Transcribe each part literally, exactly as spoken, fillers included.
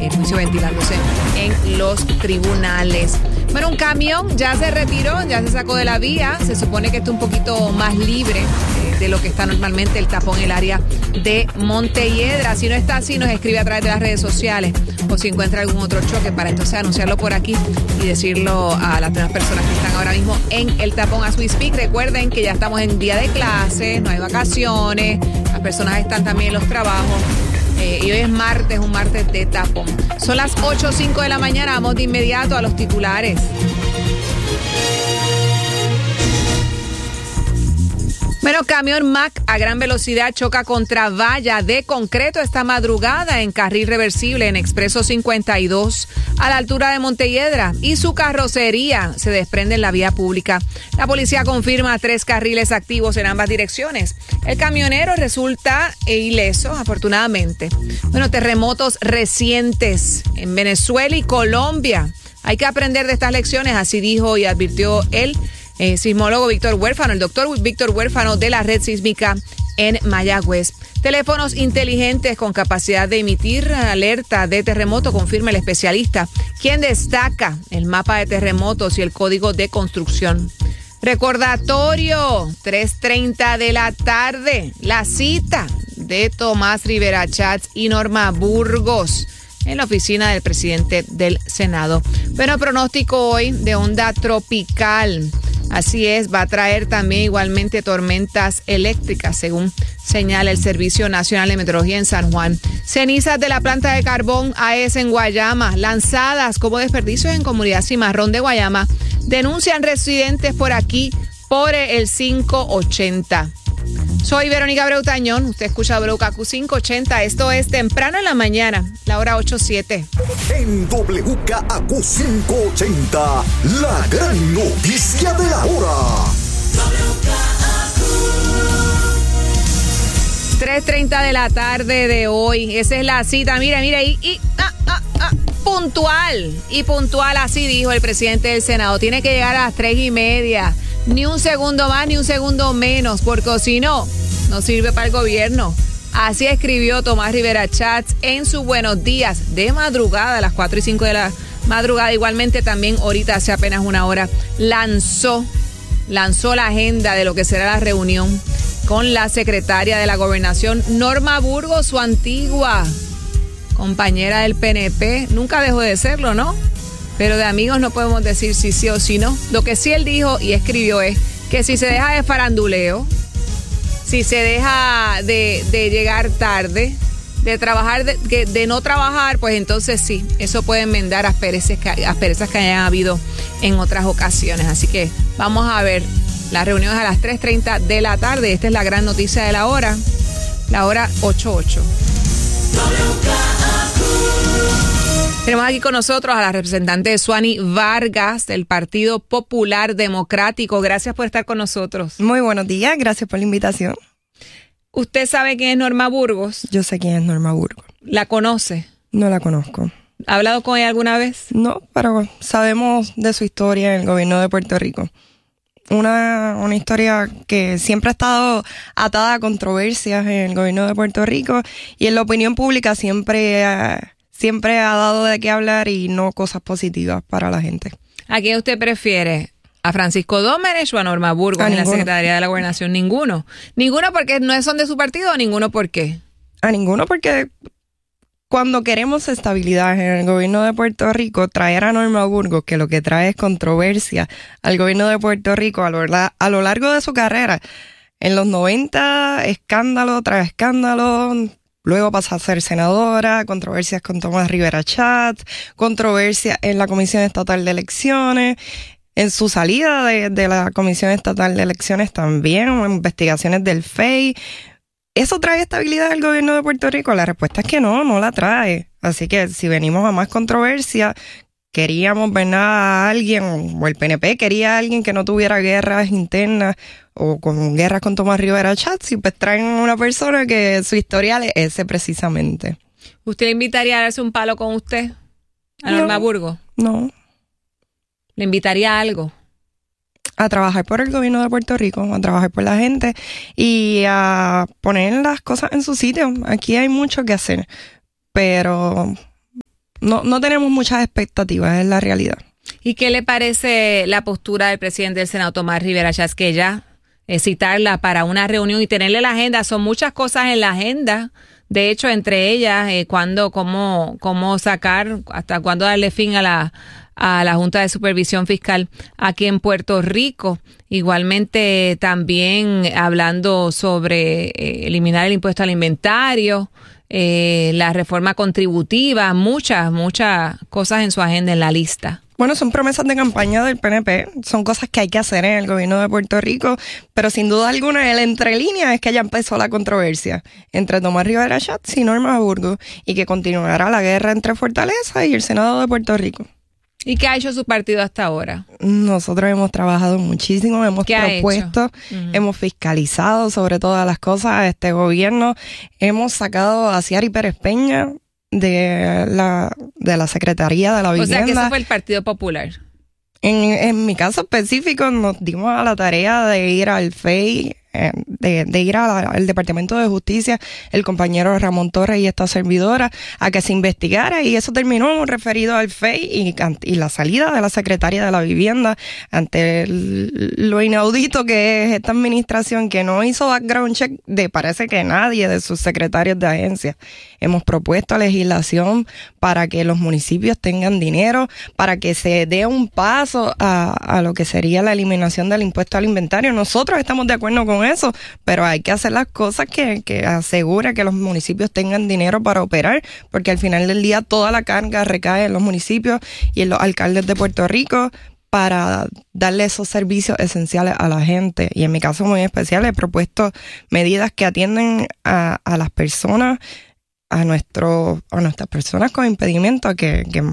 el juicio ventilándose en los tribunales. Bueno, un camión ya se retiró, ya se sacó de la vía. Se supone que está un poquito más libre eh, de lo que está normalmente el tapón en el área de Montelledra. Si no está así, nos escribe a través de las redes sociales o si encuentra algún otro choque para entonces anunciarlo por aquí y decirlo a las demás personas que están ahora mismo en el tapón as we speak. Recuerden que ya estamos en día de clases, no hay vacaciones, las personas están también en los trabajos. Eh, y hoy es martes, un martes de tapón. Son las ocho o cinco de la mañana, vamos de inmediato a los titulares. Bueno, camión Mack a gran velocidad choca contra valla de concreto esta madrugada en carril reversible en Expreso cincuenta y dos a la altura de Montelledra y su carrocería se desprende en la vía pública. La policía confirma tres carriles activos en ambas direcciones. El camionero resulta ileso, afortunadamente. Bueno, terremotos recientes en Venezuela y Colombia. Hay que aprender de estas lecciones, así dijo y advirtió él. Eh, sismólogo Víctor Huérfano, el doctor Víctor Huérfano de la Red Sísmica en Mayagüez. Teléfonos inteligentes con capacidad de emitir alerta de terremoto, confirma el especialista, quien destaca el mapa de terremotos y el código de construcción. Recordatorio, tres treinta de la tarde, la cita de Tomás Rivera Chats y Norma Burgos en la oficina del presidente del Senado. Bueno, pronóstico hoy de onda tropical. Así es, va a traer también igualmente tormentas eléctricas, según señala el Servicio Nacional de Meteorología en San Juan. Cenizas de la planta de carbón A E S en Guayama, lanzadas como desperdicios en comunidad Cimarrón de Guayama, denuncian residentes por aquí por el quinientos ochenta. Soy Verónica Breutañón, usted escucha W K Q quinientos ochenta, esto es Temprano en la Mañana, la hora ocho siete. En W K Q quinientos ochenta, la gran noticia de la hora. tres treinta de la tarde de hoy, esa es la cita, mira, mira, y, y ah, ah, ah, puntual, y puntual, así dijo el presidente del Senado, tiene que llegar a las tres y media. Ni un segundo más, ni un segundo menos, porque si no, no sirve para el gobierno. Así escribió Tomás Rivera Chats en sus buenos días de madrugada, a las cuatro y cinco de la madrugada. Igualmente también ahorita, hace apenas una hora, lanzó, lanzó la agenda de lo que será la reunión con la secretaria de la Gobernación, Norma Burgos, su antigua compañera del P N P. Nunca dejó de serlo, ¿no? Pero de amigos no podemos decir si sí o si no. Lo que sí él dijo y escribió es que si se deja de faranduleo, si se deja de, de llegar tarde, de trabajar, de, de no trabajar, pues entonces sí, eso puede enmendar asperezas que, asperezas que hayan habido en otras ocasiones. Así que vamos a ver las reuniones a las tres treinta de la tarde. Esta es la gran noticia de la hora, la hora ocho ocho. Tenemos aquí con nosotros a la representante Suani Vargas del Partido Popular Democrático. Gracias por estar con nosotros. Muy buenos días, gracias por la invitación. ¿Usted sabe quién es Norma Burgos? Yo sé quién es Norma Burgos. ¿La conoce? No la conozco. ¿Ha hablado con ella alguna vez? No, pero sabemos de su historia en el gobierno de Puerto Rico. Una, una historia que siempre ha estado atada a controversias en el gobierno de Puerto Rico y en la opinión pública siempre ha... Siempre ha dado de qué hablar y no cosas positivas para la gente. ¿A quién usted prefiere? ¿A Francisco Domenech o a Norma Burgos en la Secretaría de la Gobernación? Ninguno. ¿Ninguno porque no son de su partido o ninguno por qué? A ninguno porque cuando queremos estabilidad en el gobierno de Puerto Rico, traer a Norma Burgos, que lo que trae es controversia al gobierno de Puerto Rico a lo, a lo largo de su carrera. En los noventa, escándalo tras escándalo. Luego pasa a ser senadora, controversias con Tomás Rivera Chats, controversias en la Comisión Estatal de Elecciones, en su salida de, de la Comisión Estatal de Elecciones también, investigaciones del F E I. ¿Eso trae estabilidad al gobierno de Puerto Rico? La respuesta es que no, no la trae. Así que si venimos a más controversia, queríamos ver a alguien, o el P N P quería a alguien que no tuviera guerras internas o con guerras con Tomás Rivera Chats, y pues traen a una persona que su historial es ese precisamente. ¿Usted le invitaría a darse un palo con usted? ¿A Norma no, Burgos? No. ¿Le invitaría a algo? A trabajar por el gobierno de Puerto Rico, a trabajar por la gente y a poner las cosas en su sitio. Aquí hay mucho que hacer, pero no, no tenemos muchas expectativas, es la realidad. ¿Y qué le parece la postura del presidente del Senado, Tomás Rivera Schatz, que ya eh, citarla para una reunión y tenerle la agenda? Son muchas cosas en la agenda. De hecho, entre ellas, eh, cuándo, cómo, cómo sacar, hasta cuándo darle fin a la a la Junta de Supervisión Fiscal aquí en Puerto Rico. Igualmente también hablando sobre eh, eliminar el impuesto al inventario, eh, la reforma contributiva, muchas, muchas cosas en su agenda en la lista. Bueno, son promesas de campaña del P N P, son cosas que hay que hacer en el gobierno de Puerto Rico, pero sin duda alguna el entre líneas es que ya empezó la controversia entre Tomás Rivera Schatz y Norma Burgos y que continuará la guerra entre Fortaleza y el Senado de Puerto Rico. ¿Y qué ha hecho su partido hasta ahora? Nosotros hemos trabajado muchísimo, hemos propuesto, uh-huh. hemos fiscalizado sobre todas las cosas a este gobierno, hemos sacado a Ciari Pérez Peña de la, de la Secretaría de la Vivienda. O sea que eso fue el Partido Popular. En, en mi caso específico nos dimos a la tarea de ir al F E I, eh, de, de ir a la, al Departamento de Justicia, el compañero Ramón Torres y esta servidora, a que se investigara, y eso terminó referido al F E I y, y la salida de la Secretaria de la Vivienda ante el, lo inaudito que es esta administración, que no hizo background check de parece que nadie de sus secretarios de agencia. Hemos propuesto legislación para que los municipios tengan dinero, para que se dé un paso a, a lo que sería la eliminación del impuesto al inventario. Nosotros estamos de acuerdo con eso, pero hay que hacer las cosas que, que asegure que los municipios tengan dinero para operar, porque al final del día toda la carga recae en los municipios y en los alcaldes de Puerto Rico para darle esos servicios esenciales a la gente. Y en mi caso muy especial he propuesto medidas que atienden a, a las personas, a nuestro, a nuestras personas con impedimento, que, que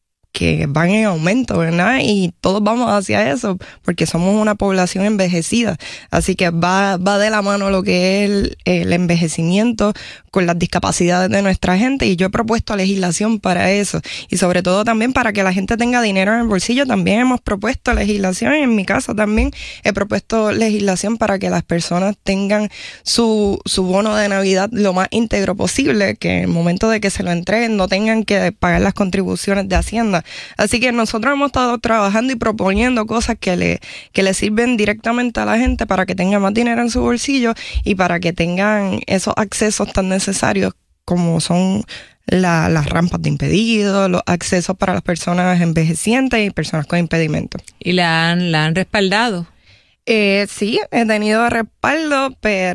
que van en aumento, ¿verdad? Y todos vamos hacia eso, porque somos una población envejecida. Así que va, va de la mano lo que es el, el envejecimiento con las discapacidades de nuestra gente, y yo he propuesto legislación para eso. Y sobre todo también para que la gente tenga dinero en el bolsillo, también hemos propuesto legislación. En mi caso también he propuesto legislación para que las personas tengan su, su bono de Navidad lo más íntegro posible, que en el momento de que se lo entreguen no tengan que pagar las contribuciones de Hacienda. Así que nosotros hemos estado trabajando y proponiendo cosas que le, que le sirven directamente a la gente para que tenga más dinero en su bolsillo y para que tengan esos accesos tan necesarios como son la, las rampas de impedidos, los accesos para las personas envejecientes y personas con impedimentos. ¿Y la han, la han respaldado? Eh, sí, he tenido respaldo,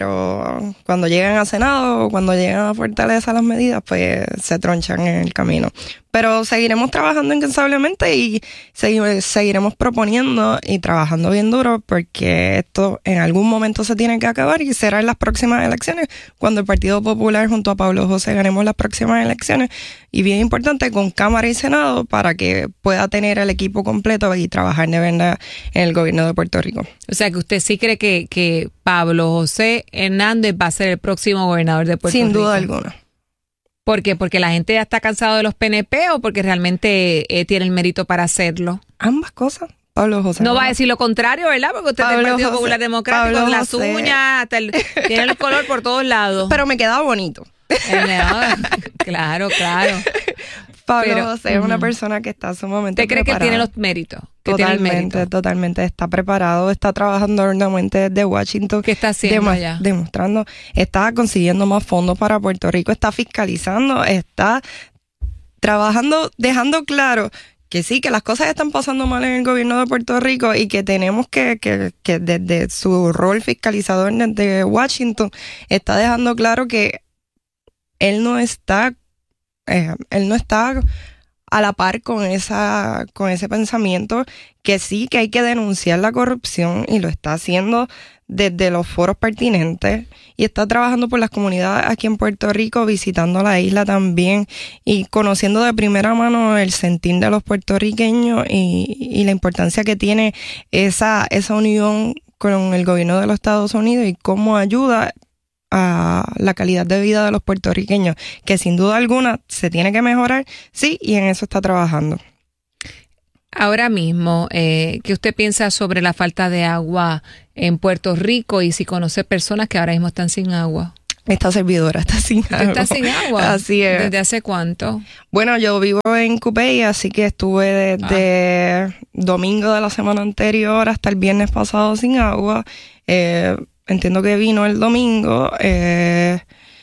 pero cuando llegan a Senado o cuando llegan a Fortaleza las medidas, pues se tronchan en el camino. Pero seguiremos trabajando incansablemente y segui- seguiremos proponiendo y trabajando bien duro, porque esto en algún momento se tiene que acabar y será en las próximas elecciones, cuando el Partido Popular junto a Pablo José ganemos las próximas elecciones. Y bien importante, con Cámara y Senado, para que pueda tener el equipo completo y trabajar de verdad en el gobierno de Puerto Rico. O sea que usted sí cree que, que Pablo José Hernández va a ser el próximo gobernador de Puerto Rico. Sin duda alguna. ¿Por qué? ¿Porque la gente ya está cansado de los P N P o porque realmente eh, tiene el mérito para hacerlo? Ambas cosas. Pablo José. No va a decir lo contrario, ¿verdad? Porque usted es del Partido Popular Democrático, Pablo las José. uñas, hasta el, tiene el color por todos lados. Pero me quedaba bonito. Claro, claro. Pablo Pero, José es una persona que está sumamente ¿Usted cree preparada. que él tiene los méritos? Que Totalmente, tiene el mérito. totalmente. Está preparado, está trabajando arduamente desde Washington. ¿Qué está haciendo demo- allá? Demostrando, está consiguiendo más fondos para Puerto Rico, está fiscalizando, está trabajando, dejando claro que sí, que las cosas están pasando mal en el gobierno de Puerto Rico y que tenemos que, que, que desde su rol fiscalizador desde Washington, está dejando claro que él no está, eh, él no está a la par con esa, con ese pensamiento, que sí, que hay que denunciar la corrupción, y lo está haciendo desde los foros pertinentes, y está trabajando por las comunidades aquí en Puerto Rico, visitando la isla también y conociendo de primera mano el sentir de los puertorriqueños y, y la importancia que tiene esa, esa unión con el gobierno de los Estados Unidos y cómo ayuda a la calidad de vida de los puertorriqueños, que sin duda alguna se tiene que mejorar, sí, y en eso está trabajando. Ahora mismo, eh, ¿qué usted piensa sobre la falta de agua en Puerto Rico y si conoce personas que ahora mismo están sin agua? Esta servidora está sin agua. ¿Está sin agua? Así es. ¿Desde hace cuánto? Bueno, yo vivo en Cupey, así que estuve desde ah. domingo de la semana anterior hasta el viernes pasado sin agua. Eh, entiendo que vino el domingo eh,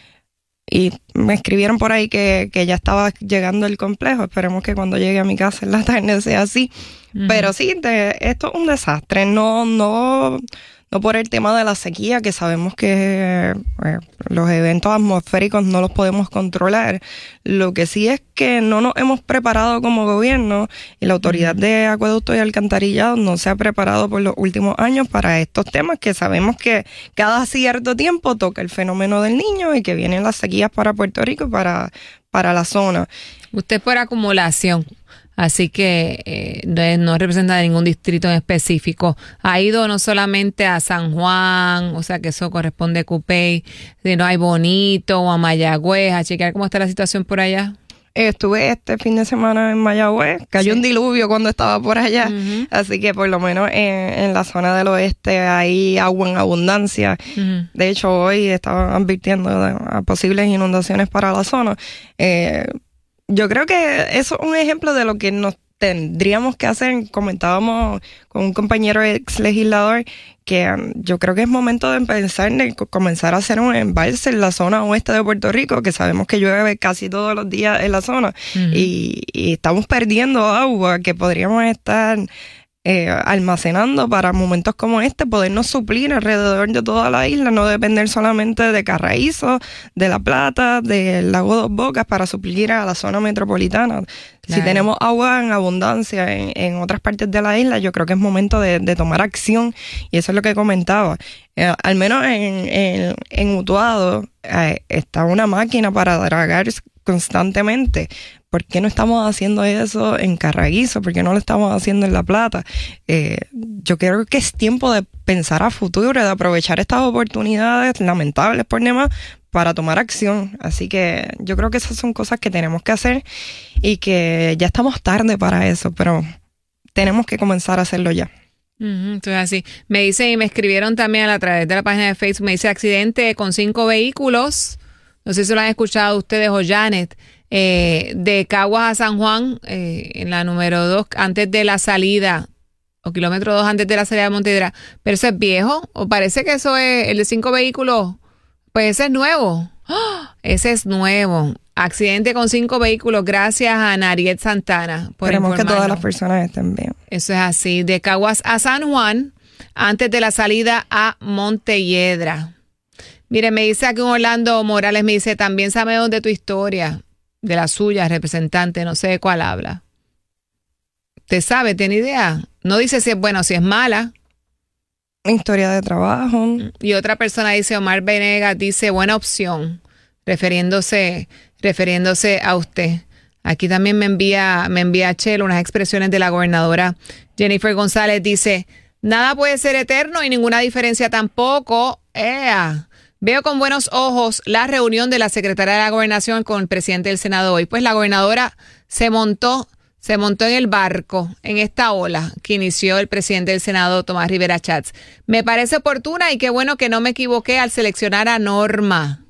y me escribieron por ahí que, que ya estaba llegando el complejo. Esperemos que cuando llegue a mi casa en la tarde sea así. Uh-huh. Pero sí, te, esto es un desastre. No, no... No por el tema de la sequía, que sabemos que eh, los eventos atmosféricos no los podemos controlar. Lo que sí es que no nos hemos preparado como gobierno y la Autoridad de Acueductos y Alcantarillado no se ha preparado por los últimos años para estos temas que sabemos que cada cierto tiempo toca el fenómeno del Niño y que vienen las sequías para Puerto Rico y para, para la zona. Usted por acumulación. Así que eh, no, no representa ningún distrito en específico. Ha ido no solamente a San Juan, o sea que eso corresponde a Cupey, sino a Bonito o a Mayagüez, a chequear cómo está la situación por allá. Estuve este fin de semana en Mayagüez, cayó sí. un diluvio cuando estaba por allá, uh-huh. así que por lo menos en, en la zona del oeste hay agua en abundancia. Uh-huh. De hecho, hoy estaban advirtiendo de, a posibles inundaciones para la zona. Eh, Yo creo que eso es un ejemplo de lo que nos tendríamos que hacer. Comentábamos con un compañero ex legislador que um, yo creo que es momento de empezar de comenzar a hacer un embalse en la zona oeste de Puerto Rico, que sabemos que llueve casi todos los días en la zona, uh-huh. y, y estamos perdiendo agua que podríamos estar Eh, almacenando para momentos como este, podernos suplir alrededor de toda la isla, no depender solamente de Carraízo, de La Plata, del Lago Dos Bocas para suplir a la zona metropolitana. Claro. Si tenemos agua en abundancia en, en otras partes de la isla, yo creo que es momento de, de tomar acción, y eso es lo que comentaba. Eh, al menos en, en, en Utuado eh, está una máquina para dragar constantemente. ¿Por qué no estamos haciendo eso en Carraízo? ¿Por qué no lo estamos haciendo en La Plata? Eh, yo creo que es tiempo de pensar a futuro, de aprovechar estas oportunidades lamentables por demás para tomar acción. Así que yo creo que esas son cosas que tenemos que hacer y que ya estamos tarde para eso, pero tenemos que comenzar a hacerlo ya. Uh-huh, entonces así. Me dice, y me escribieron también a través de la página de Facebook, me dice accidente con cinco vehículos. No sé si lo han escuchado ustedes o Janet. Eh, de Caguas a San Juan, eh, en la número dos, antes de la salida, o kilómetro dos antes de la salida de Montehiedra. Pero eso es viejo, o parece que eso es el de cinco vehículos, pues ese es nuevo. ¡Oh! Ese es nuevo. Accidente con cinco vehículos, gracias a Nariet Santana. Esperemos que todas las personas estén bien. Eso es así, de Caguas a San Juan, antes de la salida a Montehiedra. Mire, me dice aquí un Orlando Morales, me dice, también sabemos de tu historia, de la suya, representante, no sé de cuál habla. ¿Te sabe? ¿Tiene idea? No dice si es buena o si es mala. Historia de trabajo. Y otra persona dice, Omar Venegas, dice, buena opción, refiriéndose, refiriéndose a usted. Aquí también me envía, me envía Chelo unas expresiones de la gobernadora Jennifer González. Dice, nada puede ser eterno y ninguna diferencia tampoco. ¡Ea! Veo con buenos ojos la reunión de la secretaria de la Gobernación con el presidente del Senado hoy. Pues la gobernadora se montó, se montó en el barco, en esta ola que inició el presidente del Senado, Tomás Rivera Chats. Me parece oportuna y qué bueno que no me equivoqué al seleccionar a Norma.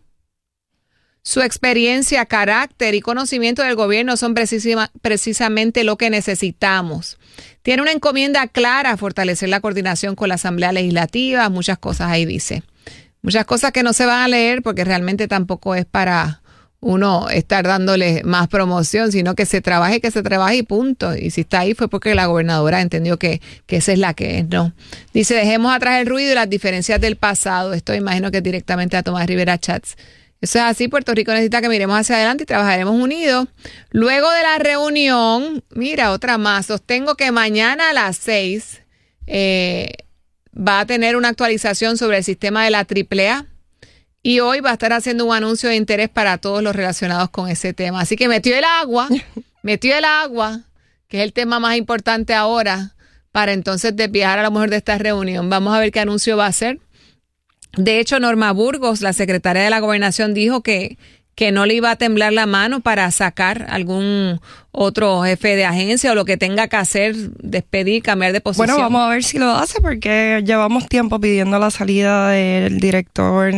Su experiencia, carácter y conocimiento del gobierno son precisima, precisamente lo que necesitamos. Tiene una encomienda clara a fortalecer la coordinación con la Asamblea Legislativa, muchas cosas ahí dice. Muchas cosas que no se van a leer porque realmente tampoco es para uno estar dándole más promoción, sino que se trabaje, que se trabaje y punto. Y si está ahí fue porque la gobernadora entendió que, que esa es la que es, ¿no? Dice, dejemos atrás el ruido y las diferencias del pasado. Esto imagino que es directamente a Tomás Rivera Chats. Eso es así, Puerto Rico necesita que miremos hacia adelante y trabajaremos unidos. Luego de la reunión, mira, otra más. Sostengo que mañana a las seis eh, va a tener una actualización sobre el sistema de la triple A y hoy va a estar haciendo un anuncio de interés para todos los relacionados con ese tema. Así que metió el agua, metió el agua, que es el tema más importante ahora, para entonces desviar a lo mejor de esta reunión. Vamos a ver qué anuncio va a hacer. De hecho, Norma Burgos, la secretaria de la Gobernación, dijo que que no le iba a temblar la mano para sacar algún otro jefe de agencia o lo que tenga que hacer, despedir, cambiar de posición. Bueno, vamos a ver si lo hace porque llevamos tiempo pidiendo la salida del director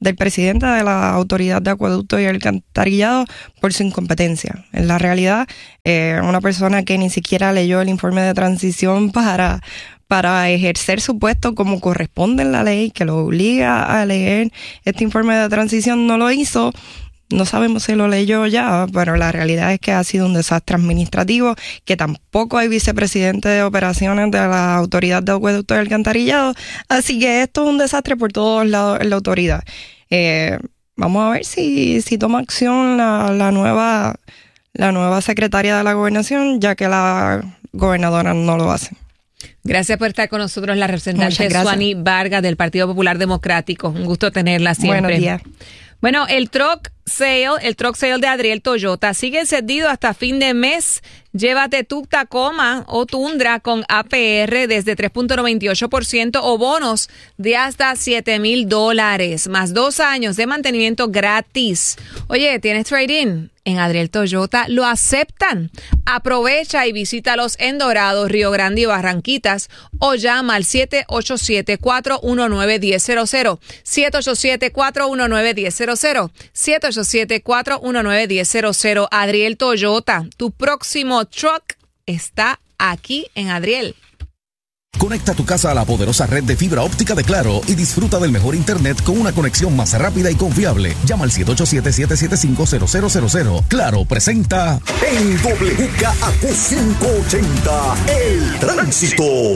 del presidente de la Autoridad de Acueducto y Alcantarillado por su incompetencia. En la realidad, eh, una persona que ni siquiera leyó el informe de transición para, para ejercer su puesto como corresponde en la ley, que lo obliga a leer este informe de transición, no lo hizo. No sabemos si lo leyó ya, pero la realidad es que ha sido un desastre administrativo, que tampoco hay vicepresidente de operaciones de la Autoridad de Acueducto y Alcantarillado, así que esto es un desastre por todos lados en la autoridad. Eh, vamos a ver si, si toma acción la, la nueva la nueva secretaria de la Gobernación, ya que la gobernadora no lo hace. Gracias por estar con nosotros, la representante Suani Vargas del Partido Popular Democrático. Un gusto tenerla siempre. Buenos días. Bueno, el truck sale, el truck sale de Adriel Toyota sigue encendido hasta fin de mes. Llévate tu Tacoma o Tundra con A P R desde tres punto noventa y ocho por ciento o bonos de hasta siete mil dólares, más dos años de mantenimiento gratis. Oye, ¿tienes trade-in? En Adriel Toyota lo aceptan. Aprovecha y visítalos en Dorado, Río Grande y Barranquitas o llama al siete ocho siete, cuatro uno nueve, uno cero cero, siete ocho siete, cuatro uno nueve, uno cero cero, siete ocho siete, cuatro uno nueve, uno cero cero. Adriel Toyota, tu próximo truck está aquí en Adriel. Conecta tu casa a la poderosa red de fibra óptica de Claro y disfruta del mejor internet con una conexión más rápida y confiable. Llama al siete ocho siete, siete siete cinco, cero cero cero cero. Claro presenta en W K A Q cinco ochenta, El Tránsito.